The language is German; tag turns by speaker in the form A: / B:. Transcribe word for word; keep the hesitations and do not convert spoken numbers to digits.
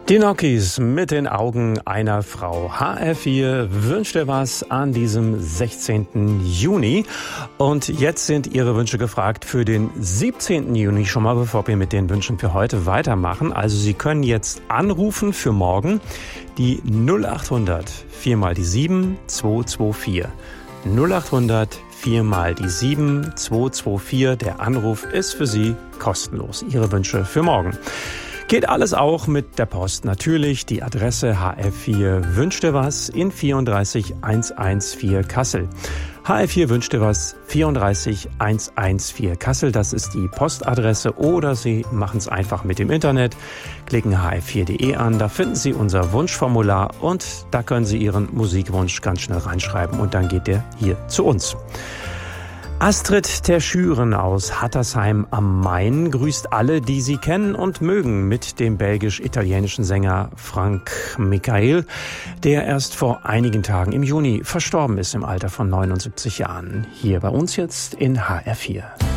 A: Die Nokis mit den Augen einer Frau. H R vier wünscht dir was an diesem sechzehnten Juni. Und jetzt sind Ihre Wünsche gefragt für den siebzehnten Juni. Schon mal, bevor wir mit den Wünschen für heute weitermachen. Also Sie können jetzt anrufen für morgen die null acht hundert vier mal die sieben zwei zwei vier. null acht hundert vier mal die sieben zwei zwei vier. Der Anruf ist für Sie kostenlos. Ihre Wünsche für morgen. Geht alles auch mit der Post. Natürlich die Adresse H R vier wünscht dir was in vierunddreißig hundertvierzehn Kassel. H R vier wünscht dir was, vierunddreißig hundertvierzehn Kassel. Das ist die Postadresse. Oder Sie machen es einfach mit dem Internet. Klicken h r vier punkt d e an. Da finden Sie unser Wunschformular und da können Sie Ihren Musikwunsch ganz schnell reinschreiben. Und dann geht der hier zu uns. Astrid Terschüren aus Hattersheim am Main grüßt alle, die sie kennen und mögen, mit dem belgisch-italienischen Sänger Frank Michael, der erst vor einigen Tagen im Juni verstorben ist im Alter von neunundsiebzig Jahren. Hier bei uns jetzt in H R vier.